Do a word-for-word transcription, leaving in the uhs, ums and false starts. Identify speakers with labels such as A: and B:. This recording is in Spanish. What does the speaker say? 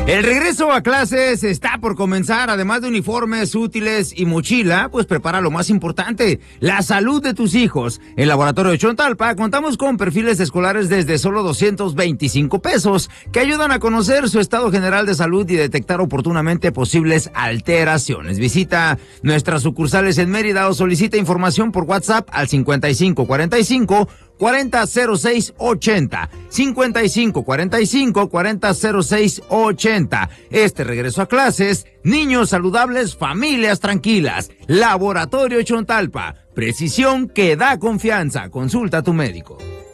A: El regreso a clases está por comenzar. Además de uniformes, útiles y mochila, pues prepara lo más importante, la salud de tus hijos. En Laboratorio de Chontalpa contamos con perfiles escolares desde solo doscientos veinticinco pesos que ayudan a conocer su estado general de salud y detectar oportunamente posibles alteraciones. Visita nuestras sucursales en Mérida o solicita información por WhatsApp al cincuenta y cinco cuarenta y cinco cuarenta cero seis ochenta, cincuenta y cinco cuarenta y cinco cuarenta cero seis ochenta. Este regreso a clases, niños saludables, familias tranquilas. Laboratorio Chontalpa, precisión que da confianza. Consulta a tu médico.